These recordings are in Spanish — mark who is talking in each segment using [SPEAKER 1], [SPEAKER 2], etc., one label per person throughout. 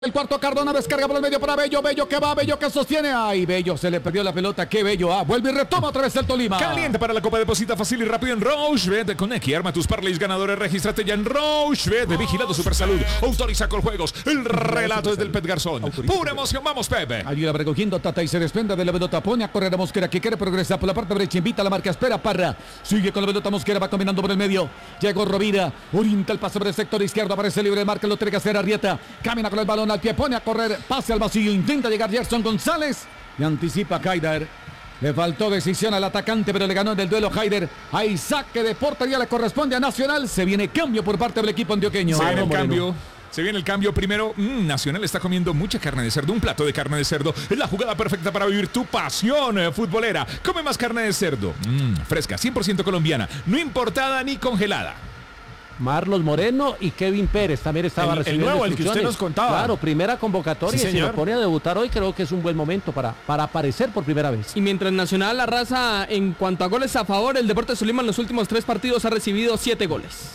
[SPEAKER 1] El cuarto Cardona descarga por el medio para Bello, Bello que va, Bello que sostiene. Ay, Bello se le perdió la pelota, qué Bello. Vuelve y retoma otra vez el Tolima.
[SPEAKER 2] Caliente para la Copa, deposita fácil y rápido en Rochebet. Con X, arma tus parlays ganadores, regístrate ya en Rochebet. Vigilado Supersalud, autoriza con juegos. El relato es del Pet Garzón. Pura emoción, vamos Pepe.
[SPEAKER 1] Ayuda recogiendo Tata y se desprende de la pelota. Pone a correr a Mosquera que quiere progresar por la parte derecha. Invita a la marca, espera Parra. Sigue con la pelota Mosquera, va caminando por el medio. Llegó Rovira, orienta el pase por el sector izquierdo. Aparece libre de marca, lo tiene que hacer Arrieta. Camina con el balón al pie, pone a correr. Pase al vacío, intenta llegar Gerson González y anticipa Haider. Le faltó decisión al atacante, pero le ganó en el duelo Haider. Hay saque de portería, le corresponde a Nacional. Se viene cambio por parte del equipo antioqueño.
[SPEAKER 2] Se viene el cambio. Se viene el cambio primero. Nacional está comiendo mucha carne de cerdo. Un plato de carne de cerdo es la jugada perfecta para vivir tu pasión futbolera. Come más carne de cerdo. Fresca, 100% colombiana. No importada ni congelada.
[SPEAKER 3] Marlos Moreno y Kevin Pérez también estaba recibiendo
[SPEAKER 4] el nuevo, el que usted nos contaba.
[SPEAKER 3] Claro, primera convocatoria,
[SPEAKER 4] sí,
[SPEAKER 3] y si lo pone a debutar hoy, creo que es un buen momento para aparecer por primera vez.
[SPEAKER 5] Y mientras Nacional arrasa en cuanto a goles a favor, el Deportes Tolima en los últimos 3 partidos ha recibido 7 goles.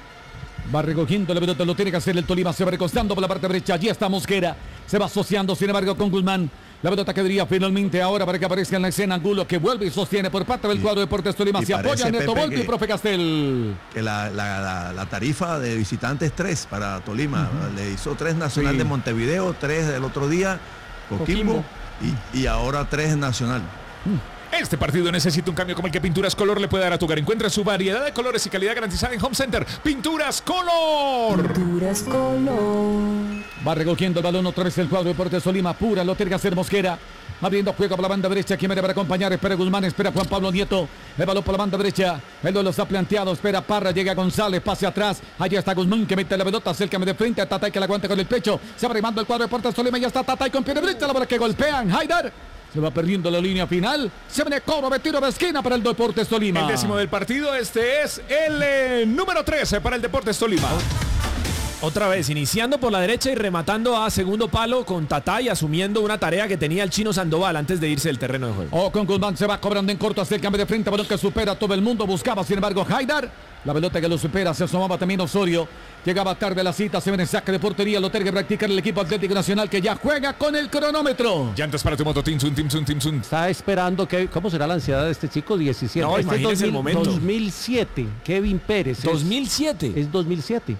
[SPEAKER 1] Va recogiendo la pelota, lo tiene que hacer el Tolima, se va recostando por la parte derecha, allí está Mosquera, se va asociando sin embargo con Guzmán. La pelota quedaría finalmente ahora para que aparezca en la escena Angulo, que vuelve y sostiene por parte del cuadro de Deportes Tolima. Se apoya Neto Volpi y profe Castel.
[SPEAKER 6] Que la tarifa de visitantes 3 para Tolima. Le hizo 3 Nacional de Montevideo, 3 del otro día, Coquimbo. Y ahora 3 Nacional.
[SPEAKER 2] Este partido necesita un cambio como el que Pinturas Color le puede dar a tu hogar. Encuentra su variedad de colores y calidad garantizada en Home Center. Pinturas Color.
[SPEAKER 7] Pinturas Color.
[SPEAKER 1] Va recogiendo el balón otra vez el cuadro de Deportes Tolima. Pura, lo tiene que hacer Mosquera. Abriendo juego por la banda derecha. Quien viene para acompañar. Espera Guzmán, espera Juan Pablo Nieto. El balón por la banda derecha. El duelo está planteado. Espera Parra, llega González. Pase atrás. Allá está Guzmán que mete la pelota. Acércame de frente a Tatay que la aguanta con el pecho. Se va arrimando el cuadro de Deportes Tolima. Ya está Tatay con pie derecha. La bola que golpean. Haider. Se va perdiendo la línea final. Se viene cobro de tiro de esquina para el Deportes Tolima.
[SPEAKER 2] El 10º del partido. Este es el número 13 para el Deportes Tolima.
[SPEAKER 4] Otra vez, iniciando por la derecha y rematando a segundo palo con Tatay, asumiendo una tarea que tenía el chino Sandoval antes de irse del terreno de juego.
[SPEAKER 1] Con Guzmán se va cobrando en corto hacia el cambio de frente, balón que supera a todo el mundo, buscaba sin embargo Haider. La pelota que lo supera, se asomaba también Osorio. Llegaba tarde la cita, se viene saque de portería, lo tiene que practicar el equipo Atlético Nacional que ya juega con el cronómetro.
[SPEAKER 2] Llantas para tu moto, Timsun.
[SPEAKER 3] Está esperando que, ¿cómo será la ansiedad de este chico? 17.
[SPEAKER 4] No,
[SPEAKER 3] este
[SPEAKER 4] imagínese el momento.
[SPEAKER 3] 2007, Kevin Pérez.
[SPEAKER 4] 2007.
[SPEAKER 3] Es 2007.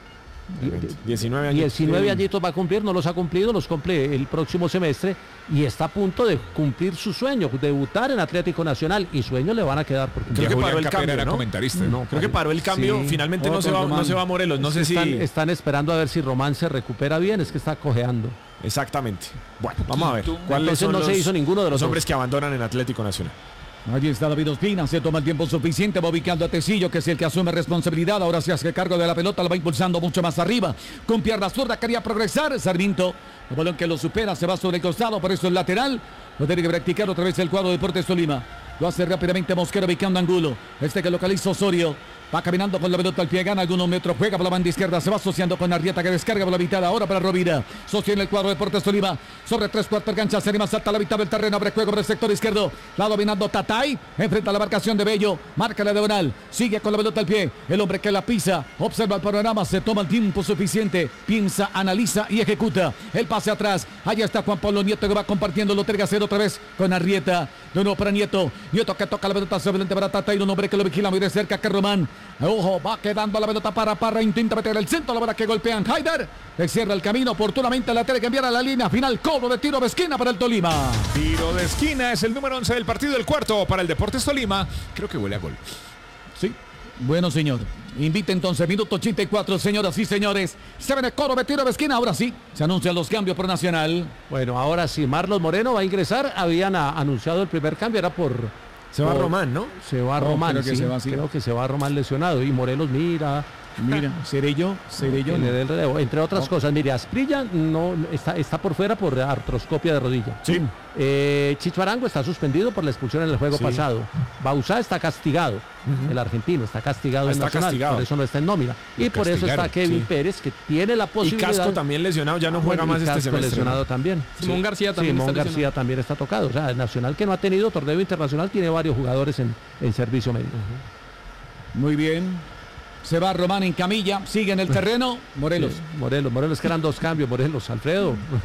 [SPEAKER 4] 19 años.
[SPEAKER 3] 19 añitos va a cumplir, no los ha cumplido, los cumple el próximo semestre y está a punto de cumplir su sueño, debutar en Atlético Nacional, y sueños le van a quedar porque
[SPEAKER 2] Creo que
[SPEAKER 3] Julián
[SPEAKER 2] paró el cambio, era comentarista.
[SPEAKER 4] Creo que paró el cambio,
[SPEAKER 3] Sí.
[SPEAKER 4] finalmente no se va a Morelos, no sé si...
[SPEAKER 3] Están esperando a ver si Román se recupera bien, es que está cojeando.
[SPEAKER 4] Exactamente. Bueno, vamos a ver.
[SPEAKER 3] Entonces no se hizo ninguno de los
[SPEAKER 4] hombres que abandonan en Atlético Nacional.
[SPEAKER 1] Allí está David Ospina, se toma el tiempo suficiente, va ubicando a Tecillo, que es el que asume responsabilidad, ahora se hace cargo de la pelota, la va impulsando mucho más arriba, con pierna zurda quería progresar, Sarmiento, el balón que lo supera, se va sobre el costado, por eso el lateral, lo tiene que practicar otra vez el cuadro de Deportes Tolima, lo hace rápidamente Mosquera ubicando a Angulo, este que localiza Osorio, va caminando con la pelota al pie, gana algunos metros, juega por la banda izquierda, se va asociando con Arrieta que descarga por la mitad, ahora para Rovira, sostiene el cuadro de Deportes Tolima, sobre 3/4 cancha, se anima, salta a la mitad del terreno, abre juego por el sector izquierdo, la dominando Tatay, enfrenta la marcación de Bello, marca la diagonal, sigue con la pelota al pie, el hombre que la pisa, observa el panorama, se toma el tiempo suficiente, piensa, analiza y ejecuta, el pase atrás, allá está Juan Pablo Nieto que va compartiendo, lo tiene que hacer otra vez con Arrieta, de nuevo para Nieto que toca la pelota sobre para Tatay, un hombre que lo vigila muy de cerca que Román. Ojo, va quedando la pelota para Parra, intenta meter el centro, la bola que golpean Haider, le cierra el camino oportunamente, la tiene que enviar a la línea final, cobro de tiro de esquina para el Tolima.
[SPEAKER 2] Tiro de esquina es el número 11 del partido, el cuarto para el Deportes Tolima, creo que huele a gol.
[SPEAKER 1] Sí, bueno señor, invita entonces, minuto 84, señoras y señores, se ven el cobro de tiro de esquina, ahora sí, se anuncian los cambios por Nacional.
[SPEAKER 3] Bueno, ahora sí, Marlos Moreno va a ingresar, habían anunciado el primer cambio, era por...
[SPEAKER 4] Se va Román, ¿no?
[SPEAKER 3] Se va Román,
[SPEAKER 1] creo que
[SPEAKER 3] sí,
[SPEAKER 1] se va, sí.
[SPEAKER 3] creo que se va Román lesionado y Morelos mira,
[SPEAKER 1] seré yo.
[SPEAKER 3] que le dé el relevo, entre otras cosas. Mire, Asprilla no está por fuera por artroscopia de rodilla.
[SPEAKER 4] Sí.
[SPEAKER 3] Chicho Arango está suspendido por la expulsión en el juego pasado. Bauzá está castigado, el argentino está castigado en Nacional, por eso no está en nómina. Y por eso está Kevin Pérez, que tiene la posibilidad.
[SPEAKER 4] Y Casco también lesionado, ya no juega más este semestre.
[SPEAKER 3] Lesionado también.
[SPEAKER 5] Simón García también
[SPEAKER 3] Simón García también está tocado. O sea, el Nacional, que no ha tenido torneo internacional, tiene varios jugadores en servicio médico.
[SPEAKER 1] Muy bien. Se va Román en camilla, sigue en el terreno. Morelos.
[SPEAKER 3] Morelos que eran 2 cambios, Morelos, Alfredo.